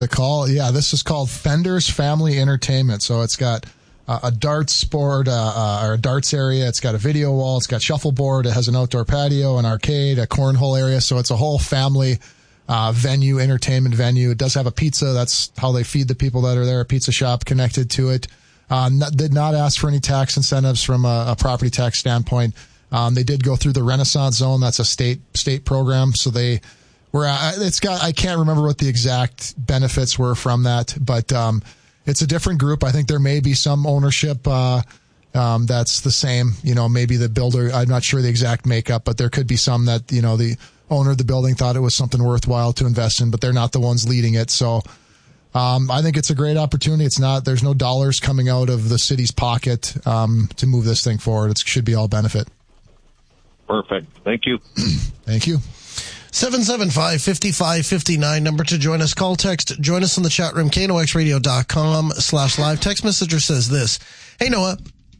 The call, yeah, this is called Fender's Family Entertainment. So it's got a darts board, or a darts area. It's got a video wall. It's got shuffleboard. It has an outdoor patio, an arcade, a cornhole area. So it's a whole family venue, entertainment venue. It does have a pizza. That's how they feed the people that are there. A pizza shop connected to it. Did not ask for any tax incentives from a property tax standpoint. They did go through the Renaissance Zone. That's a state program. So they were, I can't remember what the exact benefits were from that, but, it's a different group. I think there may be some ownership, that's the same, maybe the builder, I'm not sure the exact makeup, but there could be some that, the owner of the building thought it was something worthwhile to invest in, but they're not the ones leading it. So, I think it's a great opportunity. There's no dollars coming out of the city's pocket, to move this thing forward. It should be all benefit. Perfect. Thank you. Thank you. 775-5559, number to join us. Call, text, join us in the chat room, knoxradio.com/live. Text messenger says this. Hey, Noah,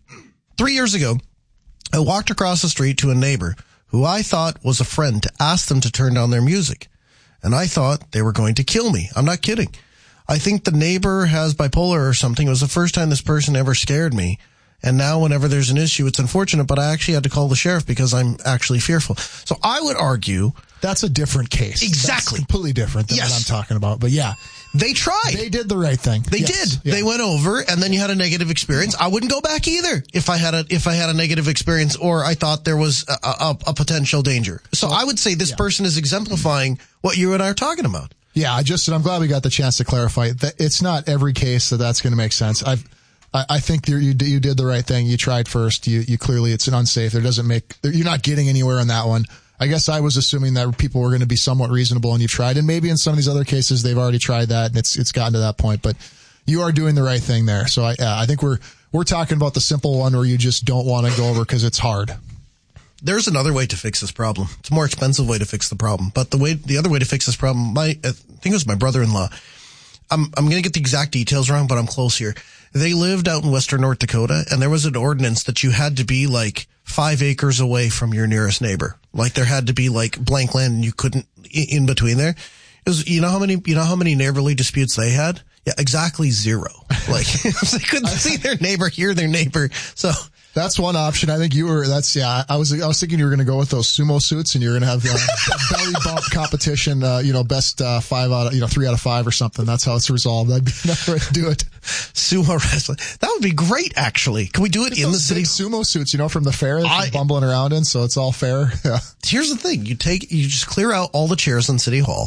3 years ago, I walked across the street to a neighbor who I thought was a friend to ask them to turn down their music. And I thought they were going to kill me. I'm not kidding. I think the neighbor has bipolar or something. It was the first time this person ever scared me. And now whenever there's an issue, it's unfortunate, but I actually had to call the sheriff because I'm actually fearful. So I would argue that's a different case. Exactly. That's completely different than what I'm talking about. But yeah, they tried. They did the right thing. They did. Yeah. They went over, and then you had a negative experience. I wouldn't go back either if I had a negative experience or I thought there was a potential danger. So I would say this person is exemplifying what you and I are talking about. Yeah, I'm glad we got the chance to clarify that it's not every case that's going to make sense. I think you did the right thing. You tried first. You clearly, it's an unsafe. You're not getting anywhere on that one. I guess I was assuming that people were going to be somewhat reasonable, and you've tried. And maybe in some of these other cases, they've already tried that, and it's gotten to that point. But you are doing the right thing there. So I think we're talking about the simple one where you just don't want to go over because it's hard. There's another way to fix this problem. It's a more expensive way to fix the problem. But the other way to fix this problem, I think it was my brother-in-law. I'm going to get the exact details wrong, but I'm close here. They lived out in western North Dakota, and there was an ordinance that you had to be like 5 acres away from your nearest neighbor. Like there had to be like blank land, and you couldn't in between there. It was, you know how many neighborly disputes they had? Yeah, exactly 0. Like they couldn't see their neighbor, hear their neighbor. So that's one option. I think I was thinking you were going to go with those sumo suits and you're going to have a belly bump competition, best 3 out of 5 or something. That's how it's resolved. That'd be another way to do it. Sumo wrestling. That would be great, actually. Can we do it in the city? Sumo suits, from the fair that you're bumbling around in, so it's all fair. Yeah. Here's the thing. You just clear out all the chairs in City Hall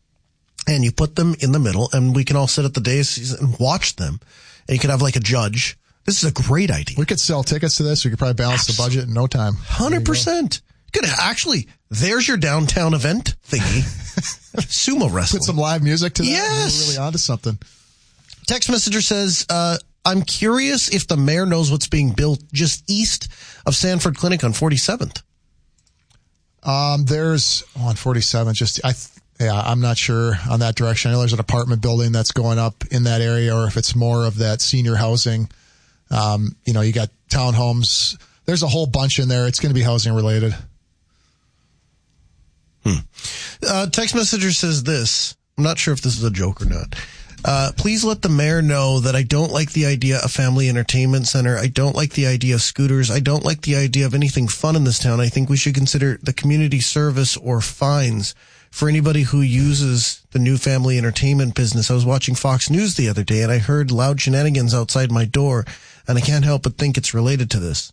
and you put them in the middle, and we can all sit at the dais and watch them. And you can have like a judge. This is a great idea. We could sell tickets to this. We could probably balance the budget in no time. 100%. There's your downtown event thingy. Sumo wrestling. Put some live music to that. Yes. We're really onto something. Text messenger says, I'm curious if the mayor knows what's being built just east of Sanford Clinic on 47th. There's on 47th. I'm not sure on that direction. I know there's an apartment building that's going up in that area, or if it's more of that senior housing. You got townhomes. There's a whole bunch in there. It's going to be housing related. Text messenger says this. I'm not sure if this is a joke or not. Please let the mayor know that I don't like the idea of family entertainment center. I don't like the idea of scooters. I don't like the idea of anything fun in this town. I think we should consider the community service or fines for anybody who uses the new family entertainment business. I was watching Fox News the other day and I heard loud shenanigans outside my door, and I can't help but think it's related to this.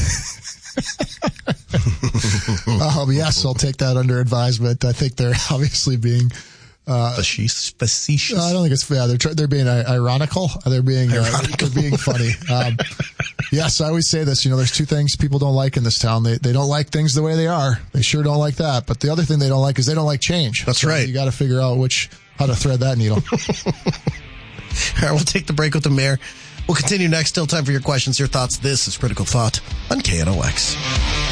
Yes, I'll take that under advisement. I think they're obviously being facetious. I don't think it's fair. They're being ironical. They're being funny. Yes, I always say this. There's 2 things people don't like in this town. They don't like things the way they are. They sure don't like that. But the other thing they don't like is they don't like change. That's right. You got to figure out how to thread that needle. All right, we'll take the break with the mayor. We'll continue next. Still time for your questions, your thoughts. This is Critical Thought on KNOX.